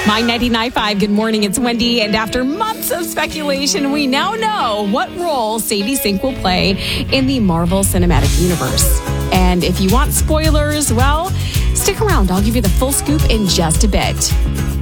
My 99.5, good morning, it's Wendy. And after months of speculation, we now know what role Sadie Sink will play in the Marvel Cinematic Universe. And if you want spoilers, well, stick around. I'll give you the full scoop in just a bit.